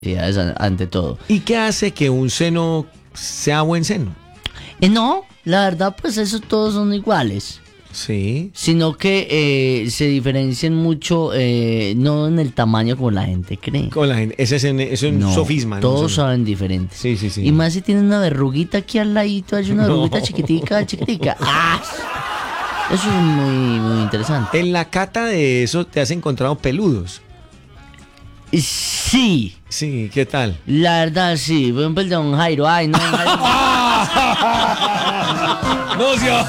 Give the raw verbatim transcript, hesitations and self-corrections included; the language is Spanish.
necesidades an- ante todo. ¿Y qué hace que un seno sea buen seno? Eh, no, la verdad, pues eso todos son iguales. Sí. Sino que eh, se diferencian mucho, eh, no en el tamaño como la gente cree. Con la gente. Ese es, en- eso es un No, sofisma. ¿no? todos Seno. saben diferente. Sí, sí, sí. Y más si tienen una verruguita aquí al ladito, hay una No. verruguita chiquitica, chiquitica. ¡Ah! Eso es muy, muy interesante. En la cata de eso te has encontrado peludos. Sí, Sí, ¿qué tal? la verdad sí. Por ejemplo, el de Don Jairo. Ay, no, Don Jairo. ¡No, Dios!